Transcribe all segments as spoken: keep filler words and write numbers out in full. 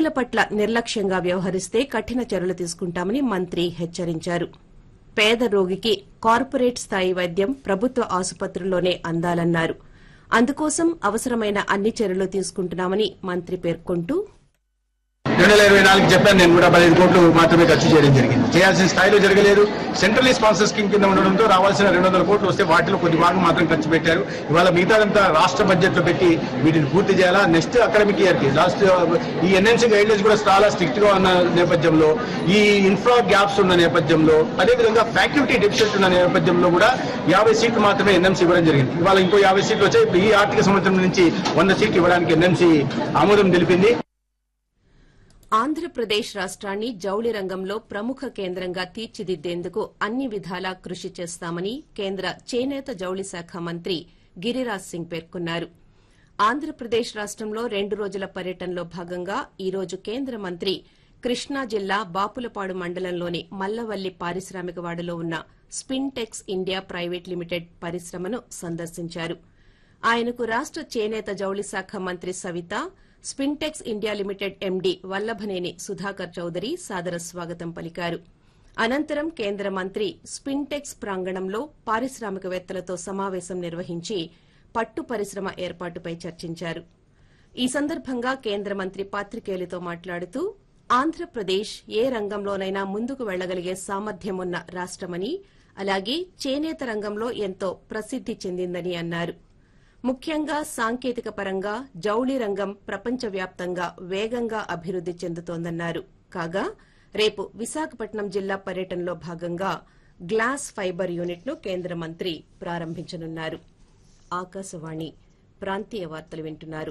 రోగుల పట్ల నిర్లక్ష్యంగా వ్యవహరిస్తే కఠిన చర్యలు తీసుకుంటామని మంత్రి హెచ్చరించారు. పేద రోగికి కార్పొరేట్ స్థాయి వైద్యం ప్రభుత్వ ఆసుపత్రుల్లోనే అందాలన్నారు. అందుకోసం అవసరమైన అన్ని చర్యలు తీసుకుంటున్నామని మంత్రి పేర్కొంటూ రెండు వేల ఇరవై నాలుగు చెప్పాను నేను కూడా పదిహేను కోట్లు మాత్రమే ఖర్చు చేయడం జరిగింది. చేయాల్సిన స్థాయిలో జరగలేదు. సెంట్రల్లీ స్పాన్సర్ స్కీమ్ కింద ఉండడంతో రావాల్సిన రెండు వందల కోట్లు వస్తే వాటిలో కొద్ది భాగం మాత్రం ఖర్చు పెట్టారు. ఇవాళ మిగతాదంతా రాష్ట్ర బడ్జెట్ లో పెట్టి వీటిని పూర్తి చేయాలా. నెక్స్ట్ అకాడమిక్ ఇయర్ కి లాస్ట్ ఈ ఎన్ఎంసీ గైడ్లైన్స్ కూడా చాలా స్ట్రిక్ట్ గా ఉన్న నేపథ్యంలో, ఈ ఇన్ఫ్రా గ్యాప్స్ ఉన్న నేపథ్యంలో, అదేవిధంగా ఫ్యాకల్టీ డెఫిసిట్ ఉన్న నేపథ్యంలో కూడా యాభై సీట్లు మాత్రమే ఎన్ఎంసీ ఇవ్వడం జరిగింది. ఇవాళ ఇంకో యాభై సీట్లు వచ్చాయి. ఈ ఆర్థిక సంవత్సరం నుంచి వంద సీట్లు ఇవ్వడానికి ఎన్ఎంసీ ఆమోదం తెలిపింది. ఆంధ్రప్రదేశ్ రాష్ట్రాన్ని జౌళి రంగంలో ప్రముఖ కేంద్రంగా తీర్చిదిద్దేందుకు అన్ని విధాలా కృషి చేస్తామని కేంద్ర చేనేత జౌళి శాఖ మంత్రి గిరిరాజ్ సింగ్ పేర్కొన్నారు. ఆంధ్రప్రదేశ్ రాష్టంలో రెండు రోజుల పర్యటనలో భాగంగా ఈ రోజు కేంద్ర మంత్రి కృష్ణా జిల్లా బాపులపాడు మండలంలోని మల్లవల్లి పారిశ్రామికవాడలో ఉన్న స్పిన్టెక్స్ ఇండియా ప్రైవేట్ లిమిటెడ్ పరిశ్రమను సందర్శించారు. ఆయనకు రాష్ట చేనేత జౌళి శాఖ మంత్రి Savitha, Spintex India limited MD Vallabhaneni Sudhakar Chowdary సాదర స్వాగతం పలికారు. అనంతరం కేంద్ర మంత్రి స్పిన్టెక్స్ ప్రాంగణంలో పారిశ్రామికవేత్తలతో సమావేశం నిర్వహించి పట్టు పరిశ్రమ ఏర్పాటుపై చర్చించారు. ఈ సందర్భంగా కేంద్ర మంత్రి పాత్రికేయులతో మాట్లాడుతూ ఆంధ్రప్రదేశ్ ఏ రంగంలోనైనా ముందుకు వెళ్లగలిగే సామర్థ్యం ఉన్న రాష్టమని, అలాగే చేనేత రంగంలో ఎంతో ప్రసిద్ది చెందిందని అన్నారు. ముఖ్యంగా సాంకేతిక పరంగా జౌళి రంగం ప్రపంచవ్యాప్తంగా వేగంగా అభివృద్ది చెందుతోందన్నారు. కాగా రేపు విశాఖపట్నం జిల్లా పర్యటనలో భాగంగా గ్లాస్ ఫైబర్ యూనిట్ ను కేంద్ర మంత్రి ప్రారంభించనున్నారు. ఆకాశవాణి ప్రాంతీయ వార్తలు వింటున్నారు.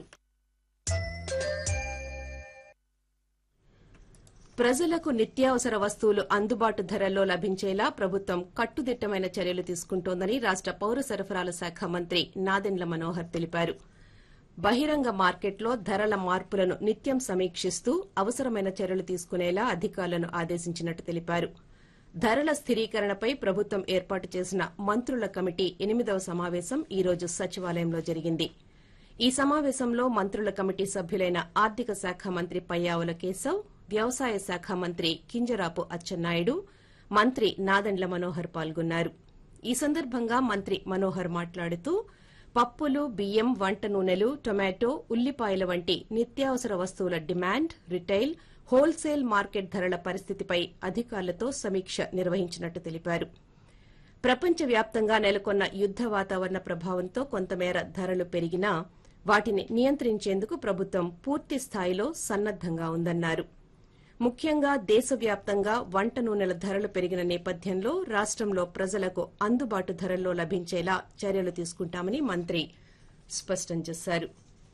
ప్రజలకు నిత్యావసర వస్తువులు అందుబాటు ధరల్లో లభించేలా ప్రభుత్వం కట్టుదిట్టమైన చర్యలు తీసుకుంటోందని రాష్ట పౌర సరఫరాల శాఖ మంత్రి నాదెండ్ల మనోహర్ తెలిపారు. బహిరంగ మార్కెట్లో ధరల మార్పులను నిత్యం సమీక్షిస్తూ అవసరమైన చర్యలు తీసుకునేలా అధికారులను ఆదేశించినట్టు తెలిపారు. ధరల స్థిరీకరణపై ప్రభుత్వం ఏర్పాటు చేసిన మంత్రుల కమిటీ ఎనిమిదవ సమావేశం ఈ రోజు సచివాలయంలో జరిగింది. ఈ సమావేశంలో మంత్రుల కమిటీ సభ్యులైన ఆర్థిక శాఖ మంత్రి పయ్యావుల కేశవ్, వ్యవసాయ శాఖ మంత్రి కింజరాపు అచ్చెన్నాయుడు, మంత్రి నాదెండ్ల మనోహర్ పాల్గొన్నారు. ఈ సందర్భంగా మంత్రి మనోహర్ మాట్లాడుతూ పప్పులు, బియ్యం, వంట నూనెలు, టొమాటో, ఉల్లిపాయల వంటి నిత్యావసర వస్తువుల డిమాండ్, రిటైల్, హోల్సేల్ మార్కెట్ ధరల పరిస్థితిపై అధికారులతో సమీక్ష నిర్వహించినట్టు తెలిపారు. ప్రపంచవ్యాప్తంగా నెలకొన్న యుద్ద వాతావరణ ప్రభావంతో కొంతమేర ధరలు పెరిగినా వాటిని నియంత్రించేందుకు ప్రభుత్వం పూర్తి స్థాయిలో సన్నద్దంగా ఉందన్నారు. ముఖ్యంగా దేశవ్యాప్తంగా వంట నూనెల ధరలు పెరిగిన నేపథ్యంలో రాష్టంలో ప్రజలకు అందుబాటు ధరల్లో లభించేలా చర్యలు తీసుకుంటామని మంత్రి స్పష్టం చేశారు.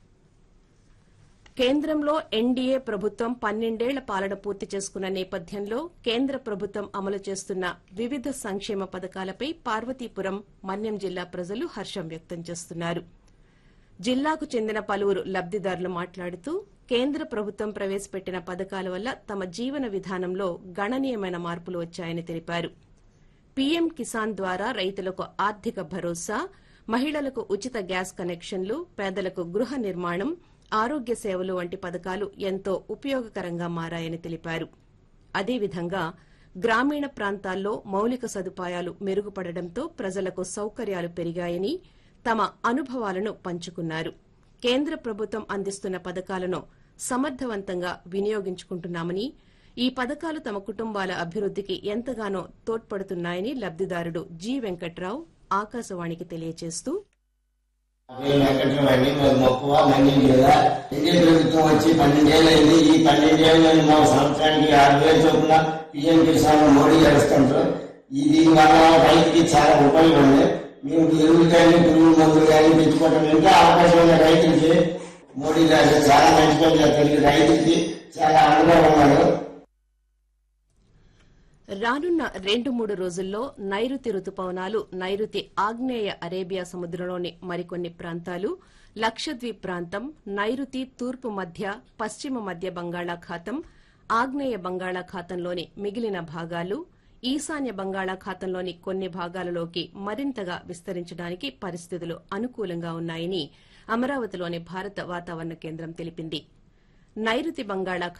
కేంద్రంలో ఎన్డీఏ ప్రభుత్వం పన్నెండేళ్ల పాలన పూర్తి చేసుకున్న నేపథ్యంలో కేంద్ర ప్రభుత్వం అమలు చేస్తున్న వివిధ సంక్షేమ పథకాలపై పార్వతీపురం, మన్యం జిల్లా ప్రజలు హర్షం వ్యక్తం చేస్తున్నారు. జిల్లాకు చెందిన పలువురు లబ్దిదారులు మాట్లాడుతూ కేంద్ర ప్రభుత్వం ప్రవేశపెట్టిన పథకాల వల్ల తమ జీవన విధానంలో గణనీయమైన మార్పులు వచ్చాయని తెలిపారు. పీఎం కిసాన్ ద్వారా రైతులకు ఆర్థిక భరోసా, మహిళలకు ఉచిత గ్యాస్ కనెక్షన్లు, పేదలకు గృహ నిర్మాణం, ఆరోగ్య సేవలు వంటి పథకాలు ఎంతో ఉపయోగకరంగా మారాయని తెలిపారు. అదేవిధంగా గ్రామీణ ప్రాంతాల్లో మౌలిక సదుపాయాలు మెరుగుపడడంతో ప్రజలకు సౌకర్యాలు పెరిగాయని, తమ అనుభవాలను పంచుకున్నారు. కేంద్ర ప్రభుత్వం అందిస్తున్న పథకాలను సమర్థవంతంగా వినియోగించుకుంటున్నామని, ఈ పథకాలు తమ కుటుంబాల అభివృద్దికి ఎంతగానో తోడ్పడుతున్నాయని లబ్దిదారుడు జి వెంకట్రావు ఆకాశవాణికి తెలియజేస్తూ ప్రభుత్వం వచ్చి పన్నెండేళ్ళైంది. ఈ పన్నెండేళ్ళని మా సంవత్సరానికి ఆరు వేలు చొప్పున పీఎం కిసాన్ మోడీ చేస్తుంటారు. దీని వల్ల రైతుకి చాలా ఉపయోగం ఉంది. మేము ఎరువులు కానీ పురుగు మందులు కానీ తెచ్చుకోవడం ఇంకా అవకాశం ఉన్న రైతులకి మోడీ గారు చాలా మంచి పని చేస్తారు. రైతులకి చాలా అనుభవం ఉన్నారు. రానున్న రెండు మూడు రోజుల్లో నైరుతి రుతుపవనాలు నైరుతి ఆగ్నేయ అరేబియా సముద్రంలోని మరికొన్ని ప్రాంతాలు, లక్షద్వీప్ ప్రాంతం, నైరుతి తూర్పు మధ్య పశ్చిమ మధ్య బంగాళాఖాతం, ఆగ్నేయ బంగాళాఖాతంలోని మిగిలిన భాగాలు, ఈశాన్య బంగాళాఖాతంలోని కొన్ని భాగాలలోకి మరింతగా విస్తరించడానికి పరిస్థితులు అనుకూలంగా ఉన్నాయని అమరావతిలోని భారత వాతావరణ కేంద్రం తెలిపింది. నైరుతి బంగాళాఖాతం